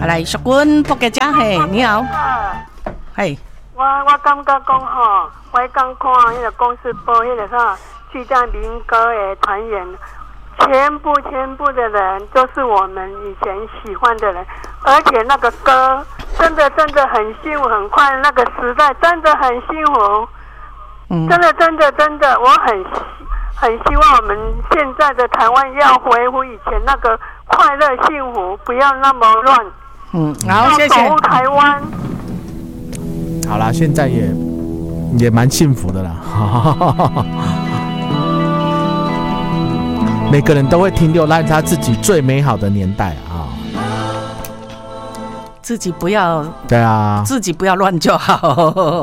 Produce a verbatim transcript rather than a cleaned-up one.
来，淑君不给家嘿，你好，嘿， 我我感觉讲吼，我刚看迄个公司播迄个啥，巨蛋民歌的团员，全部全部的人都是我们以前喜欢的人，而且那个歌真的真的很幸福，很快乐，那个时代真的很幸福，嗯，真的真的真的，我很很希望我们现在的台湾要恢复以前那个快乐幸福，不要那么乱。 嗯，好，谢谢。 要保护台湾。 好啦，现在也也蛮幸福的啦。每个人都会停留在他自己最美好的年代啊。 自己不要， 对啊， 自己不要乱就好。